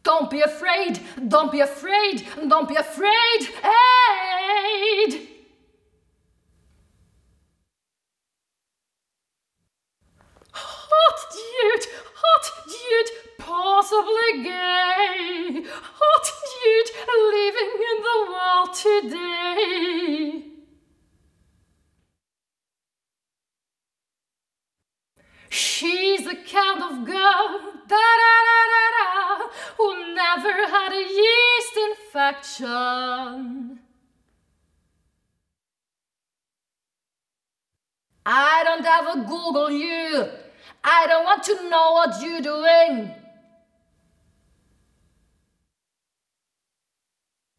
Don't be afraid, don't be afraid, don't be afraid, aid. Hot dude, possibly gay. Hot dude, living in the world today. She's the kind of girl, da-da-da-da-da, who never had a yeast infection. I don't ever Google you. I don't want to know what you're doing.